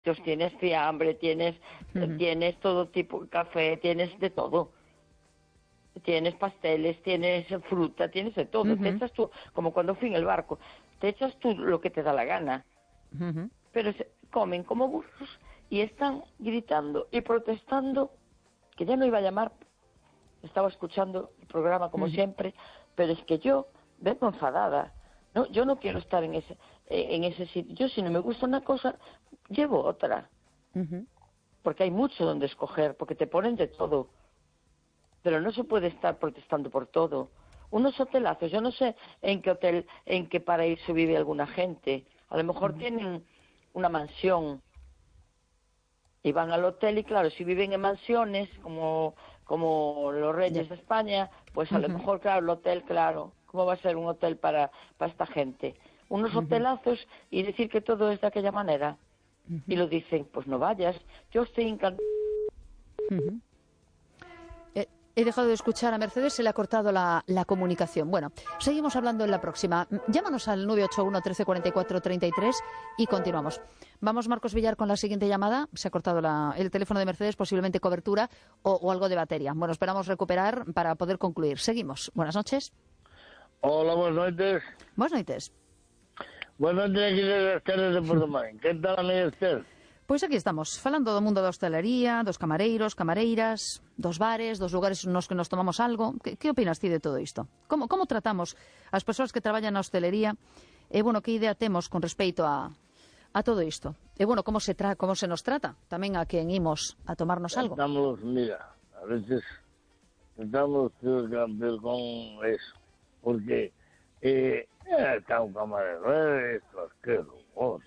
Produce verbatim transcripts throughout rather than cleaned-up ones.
tienes fiambre, tienes, uh-huh. tienes todo tipo de café, tienes de todo. Tienes pasteles, tienes fruta, tienes de todo. Uh-huh. Te echas tú, como cuando fui en el barco, te echas tú lo que te da la gana. Uh-huh. Pero se comen como burros y están gritando y protestando, que ya no iba a llamar, estaba escuchando el programa como uh-huh. siempre, pero es que yo vengo enfadada. No, yo no quiero estar en ese, en ese sitio. Yo, si no me gusta una cosa, llevo otra. Uh-huh. Porque hay mucho donde escoger, porque te ponen de todo. Pero no se puede estar protestando por todo. Unos hotelazos, yo no sé en qué hotel, en qué paraíso vive alguna gente. A lo mejor uh-huh. tienen una mansión y van al hotel y claro, si viven en mansiones como, como los reyes yeah. de España, pues a uh-huh. lo mejor, claro, el hotel, claro, ¿cómo va a ser un hotel para, para esta gente? Unos uh-huh. hotelazos y decir que todo es de aquella manera. Uh-huh. Y lo dicen, pues no vayas, yo estoy encantada. Uh-huh. He dejado de escuchar a Mercedes, se le ha cortado la, la comunicación. Bueno, seguimos hablando en la próxima. Llámanos al nueve ocho uno, trece cuarenta y cuatro, treinta y tres y continuamos. Vamos, Marcos Villar, con la siguiente llamada. Se ha cortado la, el teléfono de Mercedes, posiblemente cobertura o, o algo de batería. Bueno, esperamos recuperar para poder concluir. Seguimos. Buenas noches. Hola, buenas noches. Buenas noches. Buenas noches, aquí de las Terras de Porto Marín. ¿Qué tal, amiga Esther? Pois aquí estamos, falando do mundo da hostelería, dos camareiros, camareiras, dos bares, dos lugares nos que nos tomamos algo. Que, que opinas ti de todo isto? Como, como tratamos as persoas que traballan na hostelería? E, bueno, que idea temos con respecto a, a todo isto? E, bueno, como se, tra como se nos trata tamén a quen imos a tomarnos algo? Estamos, mira, a veces estamos ver con eso, porque eh, está un camarero, eh, esto, aquilo, otro.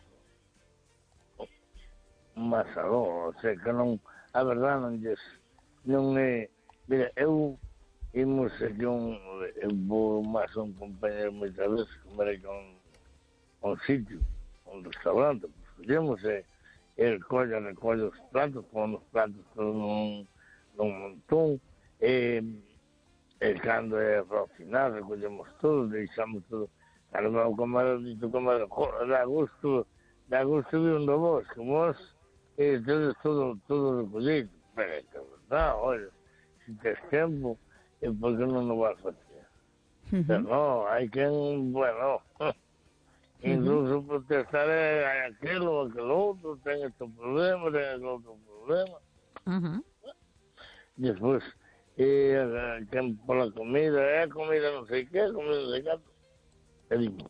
Mas algo, o sea, que non, a verdade non lles, non é, mira, eu imos aquí un, eu vou máis un compañero moitas veces comer aquí un, un sitio, un restaurante, pues collemos e, el colla, recolle os platos, pon os platos todos nun, nun montón, e, e cando é para o final, recollemos todo, deixamos todo, claro, o camarero dito, camarero, dá gusto, dá gusto de un do vos, como vos, e entonces todo, todo recollido, pero é que verdad, olha, se tes tempo, e por que non o vas a facer? Uh-huh. Pero no, hai quen, bueno, incluso uh-huh. protestar é aquilo, aquilo outro, ten este problema, ten este outro problema. Uh-huh. Despois, e quen pola comida, é comida non sei que, comida non sei que, e digo,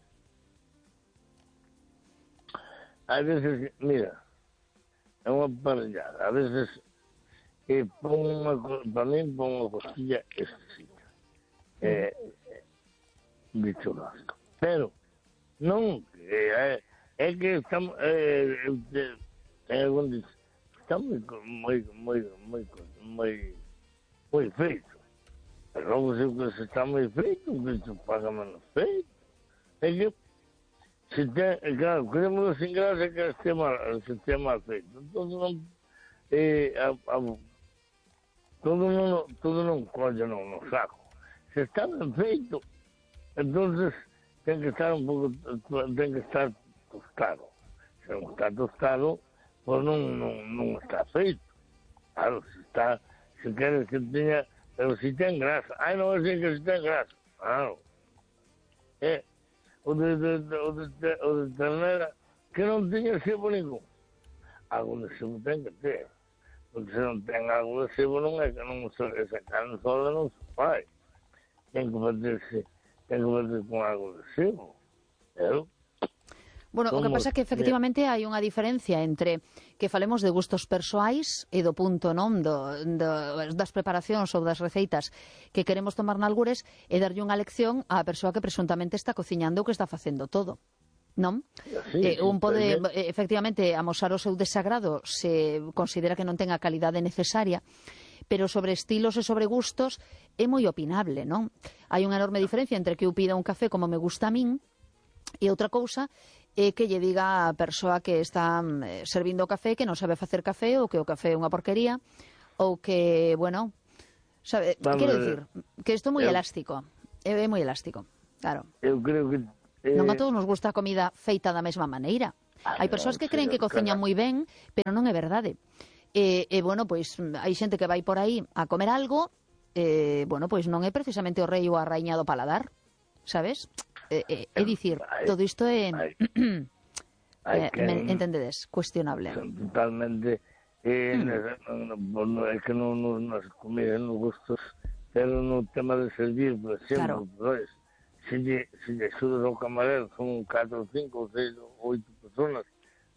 a veces, mira, é unha parellada. A veces eh, pon unha, para mí pon unha costilla exquisita eh, de churrasco, pero non eh, é que estamos eh, eh, ten algún dice está moi moi moi moi moi moi feito, pero logo se está moi feito, que se paga menos feito. É que se ten, claro, queremos sin gracia que este mal, se este mal feito. Todo non, eh, a, a, todo non, todo non colle non no saco. Se está ben feito, entonces ten que estar un pouco, ten que estar tostado. Se non está tostado, pois non, non, non está feito. Claro, se está, se queres que teña, pero se ten grasa. Ai, non é que se ten grasa. Claro. Eh, o de, de, de, o de, de, o de ternera que non teña sebo ningún. Algo de sebo ten que ter, porque se non ten algo de sebo non é que non se, esa carne sola non se fai. Ten que facerse, ten que facer con algo de sebo. Pero bueno, o que pasa é que efectivamente hai unha diferencia entre que falemos de gustos persoais e do punto, non, do, do, das preparacións ou das receitas que queremos tomar nalgures e darlle unha lección á persoa que presuntamente está cociñando ou que está facendo todo, non? Sí, eh, un pode, efectivamente, amosar o seu desagrado se considera que non ten a calidade necesaria, pero sobre estilos e sobre gustos é moi opinable, non? Hai unha enorme diferencia entre que eu pida un café como me gusta a min e outra cousa é que lle diga a persoa que está eh, servindo o café que non sabe facer café ou que o café é unha porquería ou que, bueno, sabe, vamos, quero dicir que isto é moi eu, elástico, é, é moi elástico, claro. Eu creo que... Eh, non a todos nos gusta a comida feita da mesma maneira. Hai persoas que creen que cociñan moi ben, pero non é verdade. E, e bueno, pois hai xente que vai por aí a comer algo, e, bueno, pois non é precisamente o rei ou a raíña do paladar, sabes? É, é, é dicir, todo isto é... eh, entendedes? Cuestionable. Son totalmente... Eh, mm. no, no, é que non no, nas comidas, nos gustos, pero no tema de servir, por exemplo, claro. Pues, se lle, se lle xudas ao camarero, son catro, cinco, seis, oito personas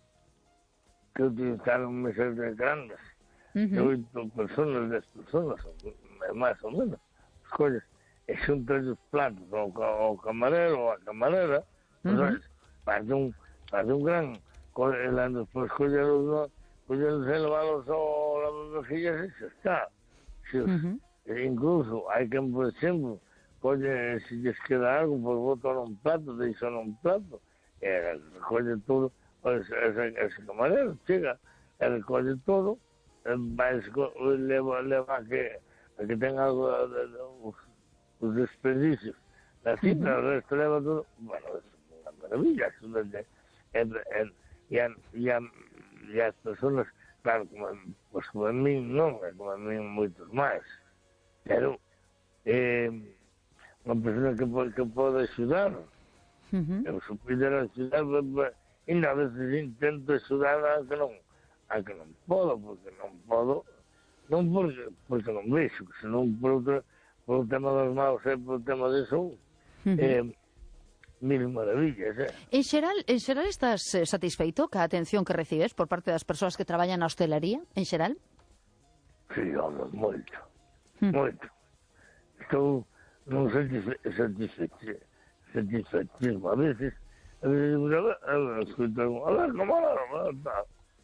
que utilizaron mesas de grandes, uh-huh. de oito personas, dez personas, máis ou menos, as coisas, e xuntas os platos ao, ao camarero ou a camarera, uh-huh. Pues, faz un, faz un gran, e lá despois colleros, colleros e levalos ao lavavajillas e xa está. Se, uh-huh. Incluso, hai quen, por exemplo, colle, se lles queda algo, pois botan un plato, deixan un plato, e recolle todo, pois ese, ese camarero chega, e recolle todo, e vai, leva, leva a que, a que ten algo de, de, de, os, os desperdicios da cita, uh-huh. O resto leva todo, bueno, é unha maravilla, eso de, e, e, e, e, e as personas, claro, como, pues, como a mí non, como a mí moitos máis, pero eh, unha persona que, que pode axudar, uh-huh. Eu se puder axudar, ainda a veces intento axudar a que non, a que non podo, porque non podo, non porque, porque non vexo, senón por, outro, por o tema dos maus e por o tema de eso, uh-huh. eh, mil maravillas, eh. En xeral, en xeral estás eh, satisfeito ca atención que recibes por parte das persoas que traballan na hostelería, en xeral? Sí, home, moito. Moito. Estou non satisfeito, satisfeitísimo. A veces, a veces, eu escuto algo, a ver, camarero, está.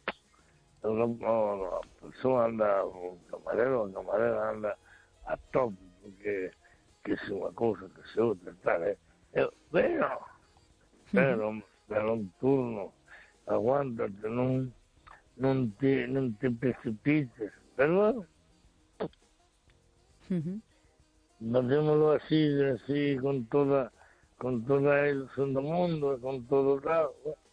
A persoa anda, o camarero, a camarera anda a top, porque que se unha cousa, que se outra, tal, eh. Eu, bueno, pero, pero un turno, aguántate, non, non te, non te precipites, pero bueno, Uh-huh. Facémoslo así, así, con toda, con toda a ilusión do mundo, con todo claro.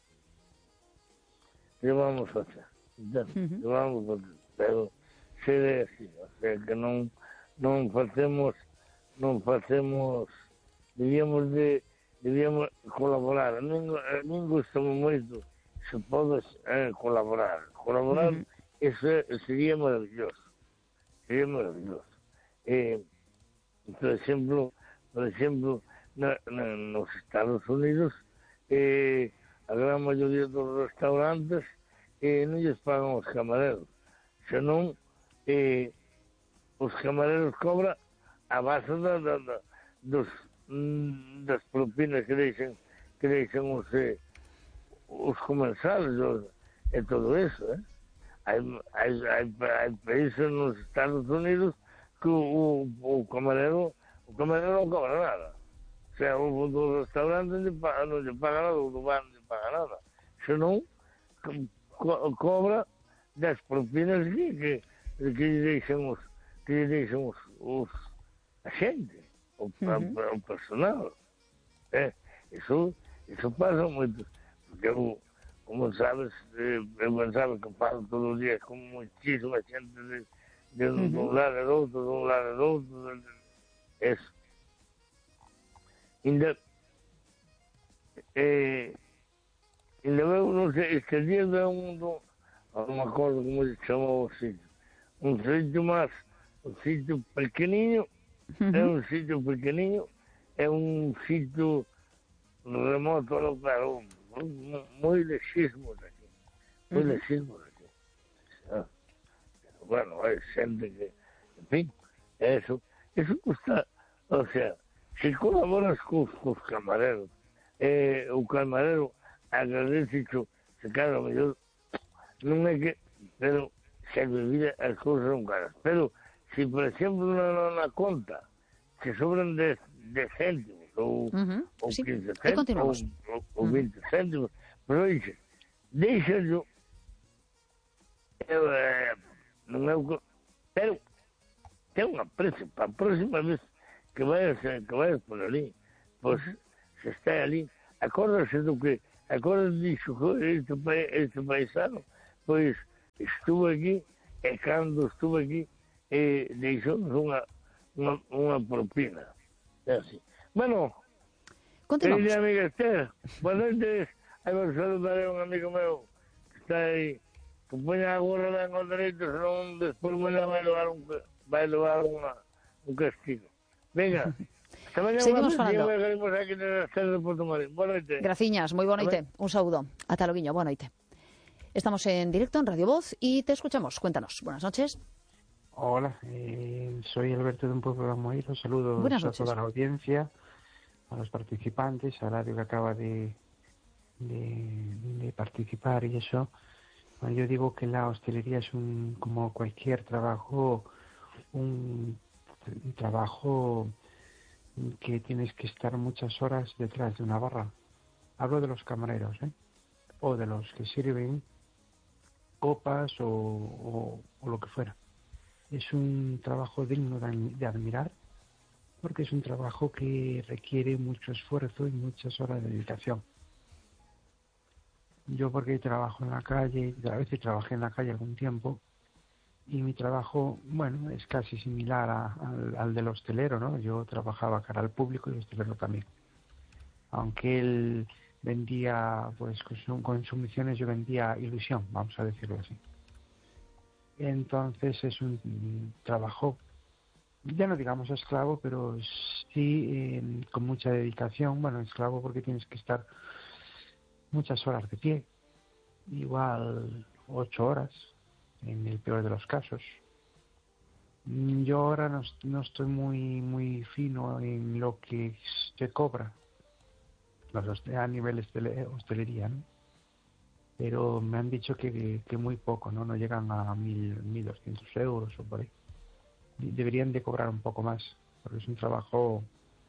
Que vamos a hacer? Uh-huh. Que vamos a hacer? Pero seré así, o sea, que non, non facemos, non facemos, debíamos de, debíamos colaborar. A min, a min gustame moito, se podes eh, colaborar. Colaborar, uh-huh. Eso sería maravilloso. Sería maravilloso. Eh, por exemplo, por exemplo, na, na, nos Estados Unidos, eh, a gran maioría dos restaurantes eh, non lles pagan os camareros, senón eh, os camareros cobran a base da, da, da, dos, das propinas que deixen, que deixen os, eh, os comensales os, e todo eso. Eh? Hai, hai, hai, hai países nos Estados Unidos que o, o, o camarero o camarero non cobra nada. O sea, o do restaurante non lle paga, non lle paga nada, o do bar non lle paga nada. Senón, co, cobra das propinas que, que, que lle deixan os, que lle deixan os, os a xente, o, uh-huh. o, o personal. Eh, eso, eso pasa moito. Porque eu, como sabes, eu pensaba que falo todos os días con muchísima xente de de un uh-huh. lado e do outro, de un lado e do outro, eso. Ainda, eh, ainda veo, non sei, este día de un, non me acordo como se chamou o sitio, un sitio máis, un sitio pequeniño, uh-huh. É un sitio pequeniño, é un sitio remoto, no, pero moi lexismo daqui, moi uh-huh. lexismo daqui. Ah. Bueno, hai xente que, en fin, eso, eso custa, o sea, se colaboras cos, cos camareros, eh, o camarero agradece xo, se cada mellor, non é que, pero, se a bebida, as cousas son caras, pero, se, por exemplo, na, na conta, se sobran dez céntimos, ou, uh-huh. ou sí. quince céntimos, ou, ou, ou vinte uh-huh. céntimos, pero dixe, deixa yo, eu, eh, non é o que... Pero ten unha precio para a próxima vez que vayas, que vayas por ali, pois se está ali, acórdase do que agora dixo que este, este paisano, pois estuve aquí, e cando estuve aquí, e deixou-nos unha, unha, unha propina. É así. Bueno, continuamos. querida amiga Esther, boas noites. Aí vou saludar a un amigo meu que está aí, que poña agora ben ao dereito, senón despois mañá vai levar un, vai levar unha, un castigo. Venga. Seguimos falando. Graciñas, moi boa noite. Un saúdo. Ata loguiño, boa noite. Estamos en directo en Radio Voz y te escuchamos. Cuéntanos. Buenas noches. Hola, eh, soy Alberto de un pueblo de Moiro. Saludos a toda la audiencia, a los participantes, a Radio que acaba de, de, de participar y eso. Bueno, yo digo que la hostelería es un, como cualquier trabajo, un, un trabajo que tienes que estar muchas horas detrás de una barra. Hablo de los camareros, ¿eh? O de los que sirven copas o, o, o lo que fuera. Es un trabajo digno de, de admirar, porque es un trabajo que requiere mucho esfuerzo y muchas horas de dedicación. Yo porque trabajo en la calle, a veces trabajé en la calle algún tiempo, y mi trabajo, bueno, es casi similar a, al, al del hostelero, ¿no? Yo trabajaba cara al público y el hostelero también. Aunque él vendía, pues con, su, con sumisiones yo vendía ilusión, vamos a decirlo así. Entonces es un, un trabajo, ya no digamos esclavo, pero sí eh, con mucha dedicación. Bueno, esclavo porque tienes que estar muchas horas de pie, igual ocho horas. En el peor de los casos. Yo ahora no, no estoy muy muy fino en lo que se cobra a nivel hostelería, ¿no? Pero me han dicho que, que muy poco, ¿no? No llegan a mil, mil doscientos euros o por ahí. Deberían de cobrar un poco más, porque es un trabajo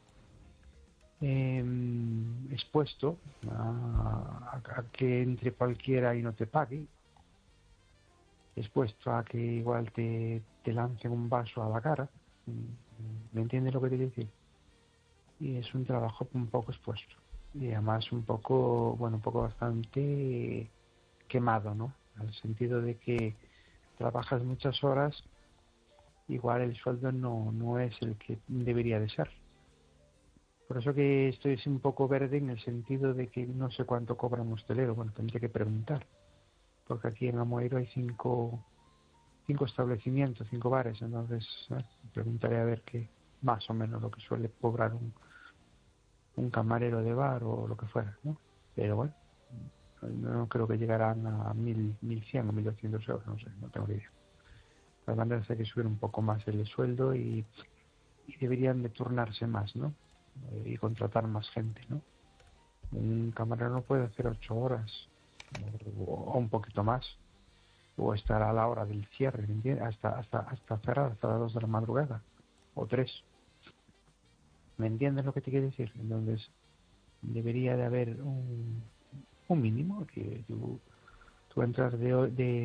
eh, expuesto a, a que entre cualquiera y no te pague. Expuesto a que igual te, te lancen un vaso a la cara. ¿Me entiendes lo que te quiero decir? Y es un trabajo un poco expuesto. Y además un poco, bueno, un poco bastante quemado, ¿no? En el sentido de que trabajas muchas horas, igual el sueldo no, no es el que debería de ser. Por eso que estoy un poco verde en el sentido de que no sé cuánto cobra un hostelero. Bueno, tendría que preguntar. Porque aquí en Amoeiro hay cinco, cinco establecimientos, cinco bares, entonces ¿eh? preguntaré a ver qué más o menos lo que suele cobrar un, un camarero de bar o lo que fuera, ¿no? Pero bueno, no creo que llegarán a mil, mil cien o mil doscientos euros, no sé, no tengo idea. De todas maneras hay que subir un poco más el sueldo y, y deberían de turnarse más, ¿no? Y contratar más gente, ¿no? Un camarero no puede hacer ocho horas. O un poquito más, o estar a la hora del cierre, hasta hasta hasta cerrar hasta las dos de la madrugada o tres. ¿Me entiendes lo que te quiero decir? Entonces debería de haber un, un mínimo que tú, tú entras de de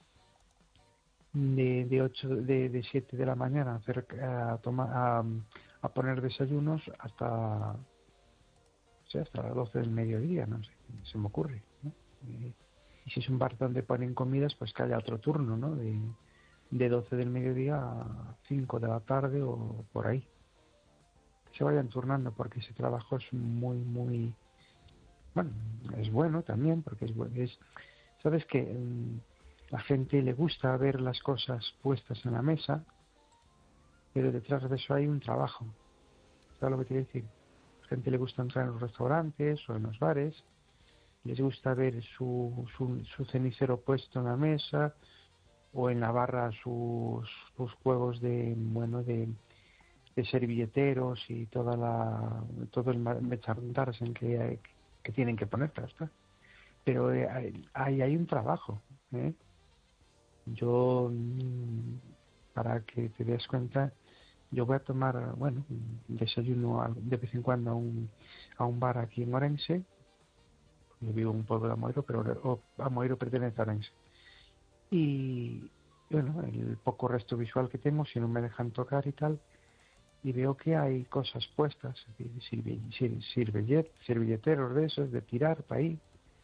de de ocho de, de siete de la mañana a hacer a tomar a, a poner desayunos hasta o sea, hasta las doce del mediodía, no sé, se me ocurre, ¿no? Y si es un bar donde ponen comidas, pues que haya otro turno, ¿no? De, de doce del mediodía a cinco de la tarde o por ahí. Que se vayan turnando porque ese trabajo es muy, muy... Bueno, es bueno también porque es... es Sabes que um, la gente le gusta ver las cosas puestas en la mesa, pero detrás de eso hay un trabajo. ¿Sabes lo que quiero decir? A la gente le gusta entrar en los restaurantes o en los bares, les gusta ver su, su, su cenicero puesto en la mesa o en la barra sus, sus juegos de bueno de, de servilleteros y toda la todo el merchandising que, hay, que tienen que poner, ¿está? Pero hay, hay, hay un trabajo, ¿eh? Yo, para que te des cuenta, yo voy a tomar, bueno, desayuno de vez en cuando a un, a un bar aquí en Orense. Yo vivo en un pueblo de Amoeiro, pero Amoeiro pertenece a Orense. Y, bueno, el poco resto visual que tengo, si no me dejan tocar y tal, y veo que hay cosas puestas, servilleteros de esos, de tirar para ahí,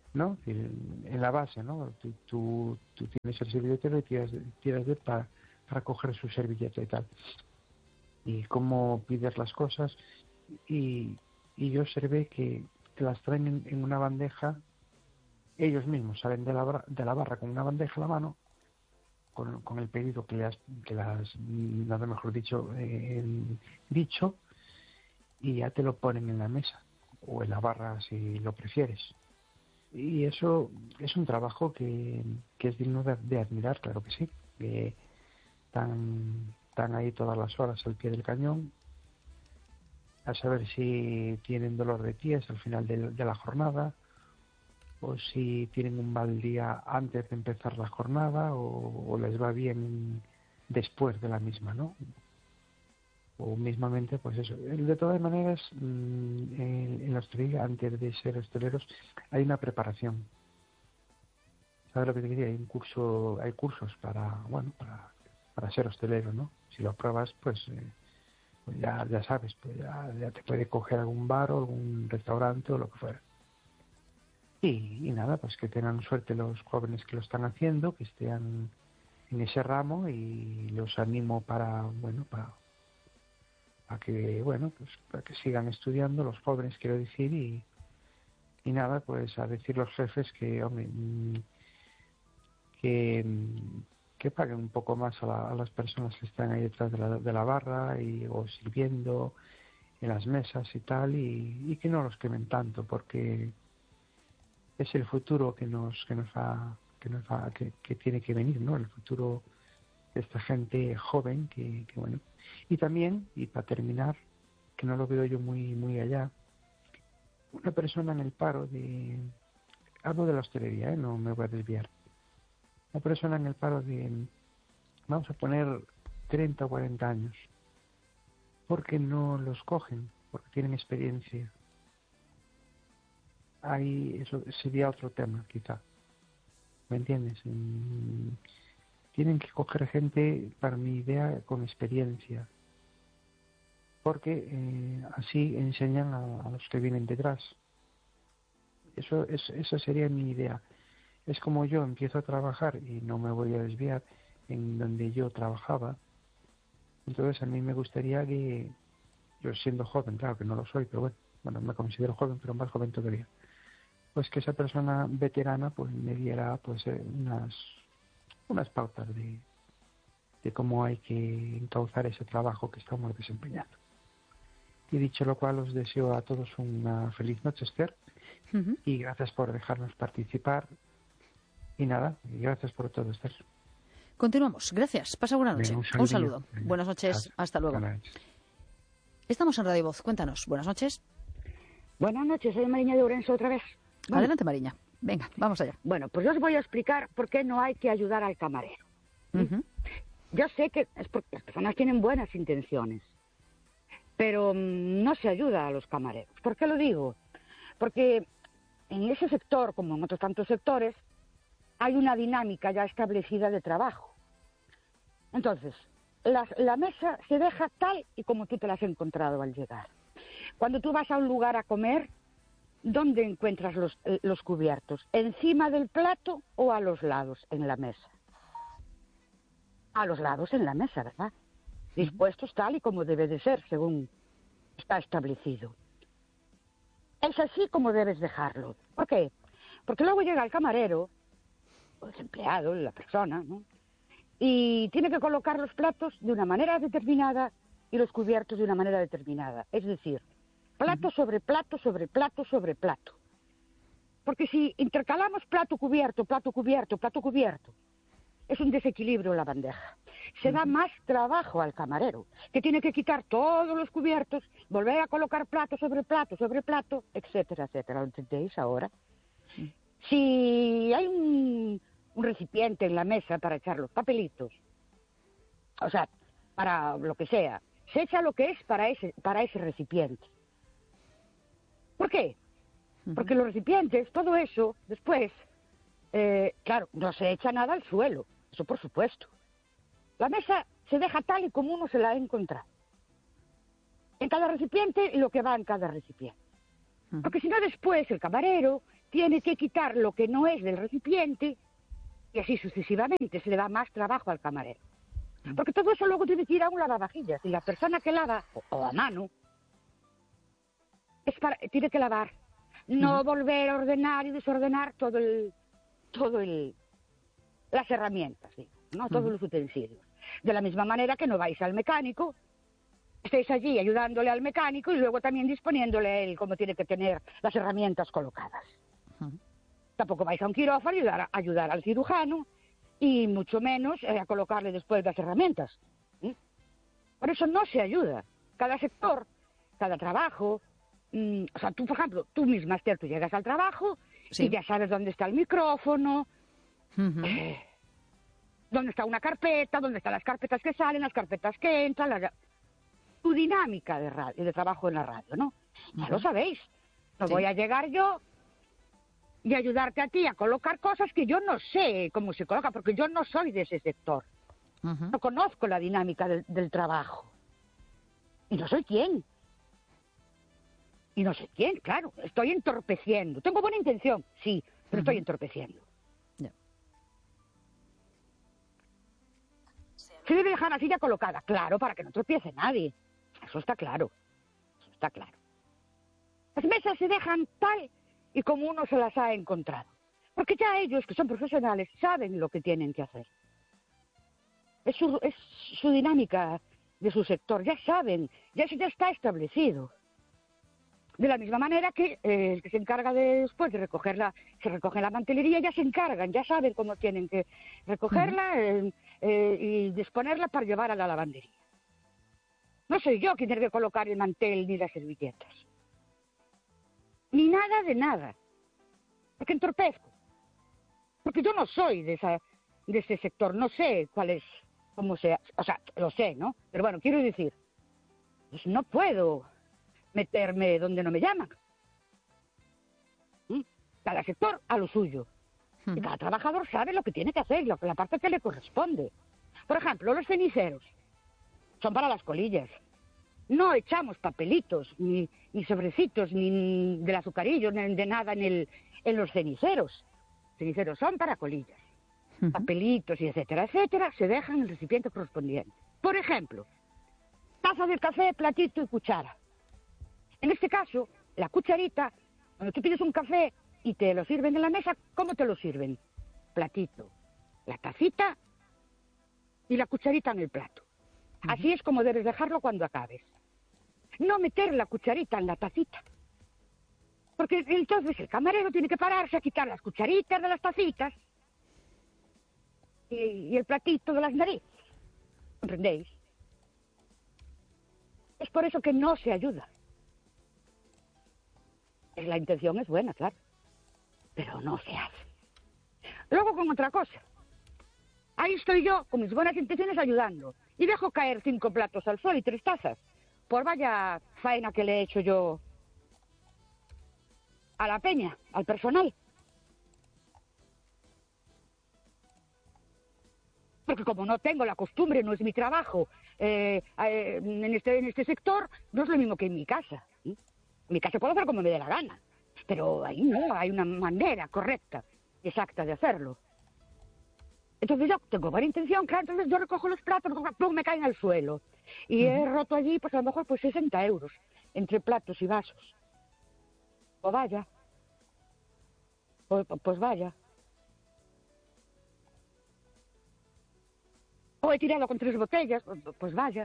¿no? En, en la base, ¿no? Tú, tú, tú tienes el servilletero y tiras, tiras de para, para coger su servilleta y tal. Y cómo pides las cosas. Y, y yo observé que, que las traen en, en una bandeja. Ellos mismos salen de la, de la barra con una bandeja en la mano, con, con el pedido que les, que las, nada mejor dicho, eh, dicho, y ya te lo ponen en la mesa, o en la barra si lo prefieres. Y eso es un trabajo que, que es digno de, de admirar, claro que sí. Que están, están ahí todas las horas al pie del cañón, a saber si tienen dolor de pies al final de, de la jornada, o si tienen un mal día antes de empezar la jornada, o, o les va bien después de la misma, ¿no? O mismamente, pues eso. De todas maneras, en, en la hostelería, antes de ser hosteleros, hay una preparación. ¿Sabes lo que te diría? Hay un curso, hay cursos para, bueno, para, para ser hostelero, ¿no? Si lo pruebas, pues, eh, pues ya, ya sabes, pues ya, ya te puede coger algún bar o algún restaurante o lo que fuera. Y, y nada, pues que tengan suerte los jóvenes que lo están haciendo, que estén en ese ramo, y los animo para, bueno, para, para que, bueno, pues para que sigan estudiando, los jóvenes quiero decir, y, y nada, pues a decir los jefes que, hombre, que, que paguen un poco más a, la, a las personas que están ahí detrás de la, de la barra y o sirviendo en las mesas y tal, y, y que no los quemen tanto, porque es el futuro que nos que nos va que nos va que, que tiene que venir, ¿no? El futuro de esta gente joven que, que bueno. Y también, y para terminar, que no lo veo yo muy muy allá, una persona en el paro de, hablo de la hostelería, ¿eh? No me voy a desviar. Una persona en el paro de, vamos a poner treinta o cuarenta años, porque no los cogen, porque tienen experiencia. Ahí eso sería otro tema, quizá. ¿Me entiendes? Mm, tienen que coger gente, para mi idea, con experiencia, porque eh, así enseñan a, a los que vienen detrás. Eso es, esa sería mi idea. Es como yo empiezo a trabajar, y no me voy a desviar, en donde yo trabajaba. Entonces a mí me gustaría que, yo siendo joven, claro que no lo soy, pero bueno, bueno me considero joven, pero más joven todavía, pues que esa persona veterana pues me diera pues eh, unas unas pautas de, de cómo hay que encauzar ese trabajo que estamos desempeñando. Y dicho lo cual, os deseo a todos una feliz noche, Esther, uh-huh. Y gracias por dejarnos participar, y nada, y gracias por todo, Esther. Continuamos, gracias, pasa buena noche. Venga, un, un saludo, Venga. Buenas noches, hasta, hasta luego. Estamos en Radio Voz, cuéntanos, buenas noches. Buenas noches, soy Mariña de Ourense otra vez. Bueno. Adelante, Mariña. Venga, vamos allá. Bueno, pues yo os voy a explicar por qué no hay que ayudar al camarero. Uh-huh. Yo sé que es porque las personas tienen buenas intenciones, pero mmm, no se ayuda a los camareros. ¿Por qué lo digo? Porque en ese sector, como en otros tantos sectores, hay una dinámica ya establecida de trabajo. Entonces, la, la mesa se deja tal y como tú te la has encontrado al llegar. Cuando tú vas a un lugar a comer, ¿dónde encuentras los, los cubiertos? ¿Encima del plato o a los lados en la mesa? A los lados en la mesa, ¿verdad? Dispuestos tal y como debe de ser, según está establecido. Es así como debes dejarlo. ¿Por qué? Porque luego llega el camarero, o el empleado, la persona, ¿no? Y tiene que colocar los platos de una manera determinada y los cubiertos de una manera determinada. Es decir, plato sobre plato sobre plato sobre plato. Porque si intercalamos plato cubierto, plato cubierto, plato cubierto, es un desequilibrio en la bandeja. Se da más trabajo al camarero, que tiene que quitar todos los cubiertos, volver a colocar plato sobre plato sobre plato, etcétera, etcétera. ¿Lo entendéis ahora? Sí. Si hay un, un recipiente en la mesa para echar los papelitos, o sea, para lo que sea, se echa lo que es para ese, para ese recipiente. ¿Por qué? Porque los recipientes, todo eso, después, eh, claro, no se echa nada al suelo, eso por supuesto. La mesa se deja tal y como uno se la ha encontrado. En cada recipiente y lo que va en cada recipiente. Porque si no después el camarero tiene que quitar lo que no es del recipiente y así sucesivamente se le da más trabajo al camarero. Porque todo eso luego tiene que ir a un lavavajillas y la persona que lava, o, o a mano, es para, tiene que lavar. No uh-huh. volver a ordenar y desordenar todo el, todo el, las herramientas, ¿sí? ¿no? Todos uh-huh. los utensilios. De la misma manera que no vais al mecánico, estéis allí ayudándole al mecánico y luego también disponiéndole a él cómo tiene que tener las herramientas colocadas. Uh-huh. Tampoco vais a un quirófano y ayudar, ayudar al cirujano y mucho menos eh, a colocarle después las herramientas. ¿sí? Por eso no se ayuda. Cada sector, cada trabajo, mmm, o sea, tú, por ejemplo, tú misma, Esther, tú llegas al trabajo sí. y ya sabes dónde está el micrófono, uh-huh. eh, dónde está una carpeta, dónde están las carpetas que salen, las carpetas que entran, la, tu dinámica de, radio, de trabajo en la radio, ¿no? Ya uh-huh. lo sabéis. No sí. voy a llegar yo y ayudarte a ti a colocar cosas que yo no sé cómo se coloca, porque yo no soy de ese sector. Uh-huh. No conozco la dinámica del, del trabajo. Y no soy quién. Y no sé quién, claro. Estoy entorpeciendo. Tengo buena intención, sí, pero uh-huh. estoy entorpeciendo. Yeah. Se debe dejar la silla colocada, claro, para que no tropiece nadie. Eso está claro. Eso está claro. Las mesas se dejan tal y como uno se las ha encontrado. Porque ya ellos, que son profesionales, saben lo que tienen que hacer. Es su, es su dinámica de su sector, ya saben, ya eso ya está establecido. De la misma manera que eh, el que se encarga de, después de recogerla, se recoge la mantelería, ya se encargan, ya saben cómo tienen que recogerla uh-huh. eh, eh, y disponerla para llevar a la lavandería. No soy yo quien tiene que colocar el mantel ni las servilletas. Ni nada de nada. Porque entorpezco. Porque yo no soy de esa de ese sector, no sé cuál es, cómo sea, o sea, lo sé, ¿no? Pero bueno, quiero decir, pues no puedo meterme donde no me llaman. ¿Mm? Cada sector a lo suyo. Hmm. Y cada trabajador sabe lo que tiene que hacer, lo, la parte que le corresponde. Por ejemplo, los ceniceros son para las colillas. No echamos papelitos, ni, ni sobrecitos, ni del azucarillo, ni de nada en, el, en los ceniceros. Ceniceros son para colillas. Uh-huh. Papelitos y etcétera, etcétera, se dejan en el recipiente correspondiente. Por ejemplo, taza de café, platito y cuchara. En este caso, la cucharita, cuando tú pides un café y te lo sirven en la mesa, ¿cómo te lo sirven? Platito, la tacita y la cucharita en el plato. Uh-huh. Así es como debes dejarlo cuando acabes. No meter la cucharita en la tacita. Porque entonces el camarero tiene que pararse a quitar las cucharitas de las tacitas y, y el platito de las narices. ¿Comprendéis? Es por eso que no se ayuda. La intención es buena, claro. Pero no se hace. Luego con otra cosa. Ahí estoy yo, con mis buenas intenciones, ayudando. Y dejo caer cinco platos al suelo y tres tazas. Por vaya faena que le he hecho yo a la peña, al personal. Porque como no tengo la costumbre, no es mi trabajo, eh, eh, en, este, en este sector, no es lo mismo que en mi casa. ¿sí? En mi casa puedo hacer como me dé la gana. Pero ahí no, hay una manera correcta, exacta de hacerlo. Entonces yo tengo buena intención, claro, entonces yo recojo los platos, plum, me caen al suelo. Y uh-huh. he roto allí, pues a lo mejor, pues sesenta euros, entre platos y vasos. O vaya. O, pues vaya. O he tirado con tres botellas, pues, pues vaya.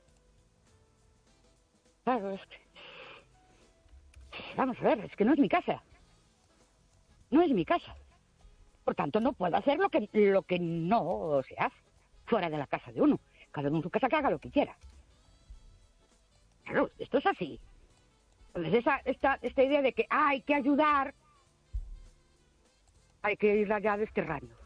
Claro, es que... Vamos a ver, es que no es mi casa. No es mi casa. Por tanto, no puedo hacer lo que, lo que no se hace fuera de la casa de uno. Cada uno en su casa que haga lo que quiera. Claro, esto es así. Entonces, esa, esta, esta idea de que ah, hay que ayudar, hay que irla ya desterrando.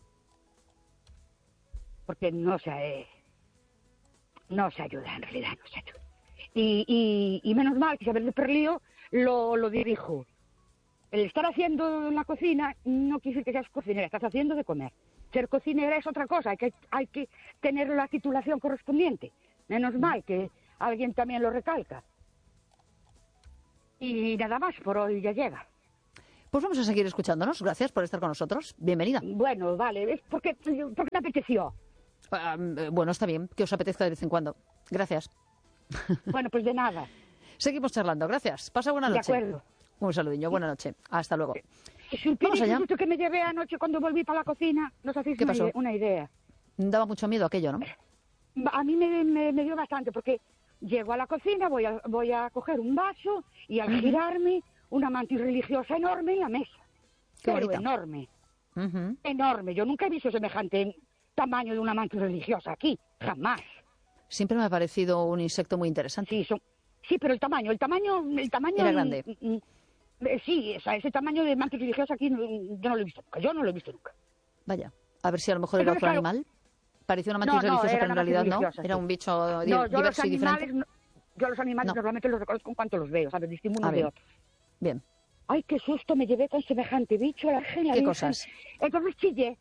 Porque no se, eh, no se ayuda, en realidad no se ayuda. Y, y, y menos mal que Isabel de Perlío lo, lo dirijo. El estar haciendo en la cocina no quiere decir que seas cocinera, estás haciendo de comer. Ser cocinera es otra cosa, hay que, hay que tener la titulación correspondiente. Menos mal que alguien también lo recalca. Y nada más, por hoy ya llega. Pues vamos a seguir escuchándonos. Gracias por estar con nosotros. Bienvenida. Bueno, vale, es porque, porque me apeteció. Ah, bueno, está bien, que os apetezca de vez en cuando. Gracias. Bueno, pues de nada. Seguimos charlando. Gracias. Pasa buena noche. De acuerdo. Un saludillo. Buena noche. Hasta luego. Si Vamos allá. el que me llevé anoche cuando volví para la cocina, no os hacéis ¿Qué una, pasó? ide- una idea. Daba mucho miedo aquello, ¿no? A mí me, me, me dio bastante, porque llego a la cocina, voy a, voy a coger un vaso y al girarme, una mantis religiosa enorme en la mesa. Qué Pero bonita. enorme, Ujú. enorme. Yo nunca he visto semejante tamaño de una mantis religiosa aquí, jamás. Siempre me ha parecido un insecto muy interesante. Sí, son, sí, pero el tamaño, el tamaño, el tamaño... Era grande. mm, mm, eh, sí, o sea, ese tamaño de mantis religiosa aquí no- yo no lo he visto nunca, yo no lo he visto nunca. Vaya, a ver si a lo mejor era Entonces, otro claro, animal. Parecía una mantis no, no, religiosa, era pero en una realidad mantis no. religiosa, Era sí. un bicho di- No, yo los diverso y diferente. animales, no- yo los animales No. normalmente los reconozco en cuanto los veo, ¿sabes? Distingo unos Ah, de bien. otros. Bien. Ay, qué susto me llevé con semejante bicho a la Virgen, la ¿Qué Virgen. cosas? Entonces chillé.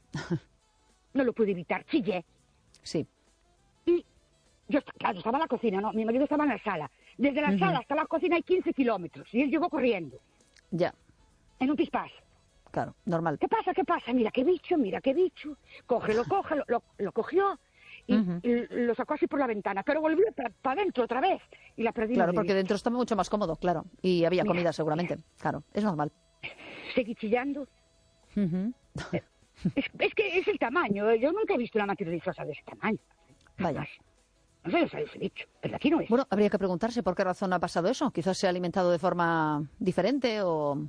No lo pude evitar, chillé. Sí. Y yo, claro, estaba en la cocina, ¿no? Mi marido estaba en la sala. Desde la Ujú. sala hasta la cocina hay quince kilómetros. Y él llegó corriendo, Ya. en un pispás. Claro. Normal. ¿Qué pasa? ¿Qué pasa? Mira qué bicho, mira qué bicho. Cógelo, cógelo. Lo, lo cogió y, Ujú. y lo sacó así por la ventana. Pero volvió para adentro otra vez. Y la perdimos Claro, de porque vista. dentro está mucho más cómodo, claro. Y había Mira, comida seguramente. Claro, es normal. Seguí chillando. Ujú. Es, es que es el tamaño. Yo nunca he visto una mantis religiosa de ese tamaño. Vaya. Jamás. No sé dónde sale ese bicho. Pero aquí no es. Bueno, habría que preguntarse por qué razón ha pasado eso. Quizás se ha alimentado de forma diferente o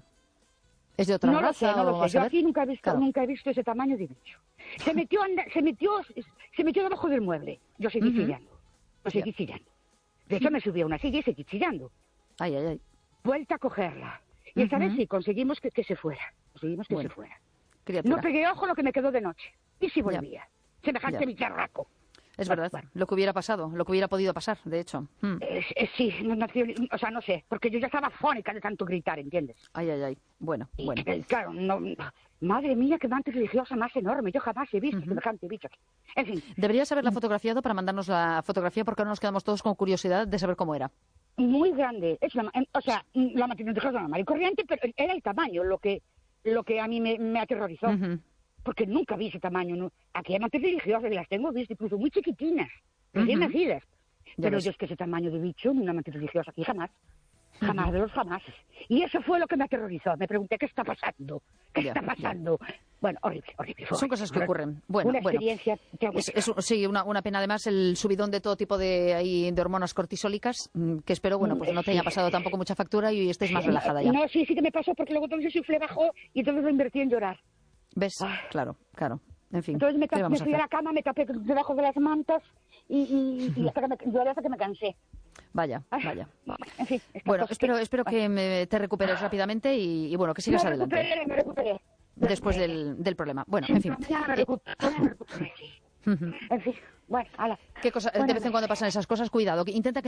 es de otra no lo sé, raza no o lo a sé. Yo saber. aquí nunca he visto, Claro. nunca he visto ese tamaño de bicho. Se metió, anda- se metió, se metió debajo del mueble. Yo seguí Ujú. chillando. Yo seguí chillando. De hecho, me subí a una silla y seguí chillando. Ay, ay, ay. Vuelta a cogerla. Y esta Ujú. vez sí, conseguimos que, que se fuera. Conseguimos que Bueno, se fuera. Criatura. No pegué ojo lo que me quedó de noche. Y si Ya. volvía. Semejante Ya. bicharraco. Es Bueno, verdad. bueno. Lo que hubiera pasado, lo que hubiera podido pasar, de hecho. Mm. Eh, eh, sí, no, no, o sea, no sé, porque yo ya estaba fónica de tanto gritar, ¿entiendes? Ay, ay, ay. Bueno, Y, bueno. eh, claro, no, madre mía, qué mantis religiosa más enorme. Yo jamás he visto Ujú. semejante bicho aquí. En fin, Deberías haberla fotografiado para mandarnos la fotografía porque ahora nos quedamos todos con curiosidad de saber cómo era. muy grande. Es una, o sea, la mantis religiosa normal y corriente, pero era el tamaño lo que, lo que a mí me, me aterrorizó. Ujú. Porque nunca vi ese tamaño. ¿No? Aquí hay mantis religiosas y las tengo vistas, incluso muy chiquitinas, recién Ujú. nacidas. Ya Pero ves. yo es que ese tamaño de bicho, una mantis religiosa aquí jamás. Jamás de los jamás. Y eso fue lo que me aterrorizó. Me pregunté, ¿qué está pasando? ¿Qué Ya, está ya. pasando? Bueno, horrible, horrible. fue Son cosas que horrible. ocurren. Bueno, Una bueno. experiencia Es, es un- sí, una, una pena además el subidón de todo tipo de, ahí, de hormonas cortisólicas, mm, que espero, bueno, pues no te haya pasado tampoco mucha factura y estés más relajada ya. No, sí, sí que me pasó porque luego entonces el suflé bajó y entonces lo invertí en llorar. ¿Ves? Claro, claro. En fin, Entonces me, ¿qué tap- vamos me a fui a hacer? la cama, me tapé debajo de las mantas y, y, y hasta que me, lloré hasta que me cansé. Vaya, Ay, vaya. En fin. estas Bueno, cosas espero, que- espero que me- te recuperes rápidamente y, y bueno, que sigas me adelante recuperé, me recuperé. después del, del problema. Bueno, en fin. Mañana me Eh, recuperé, me recuperé, sí. ujú. En fin, bueno, ala. ¿Qué cosa, de Bueno, vez en cuando pasan esas cosas? Cuidado, que intenta que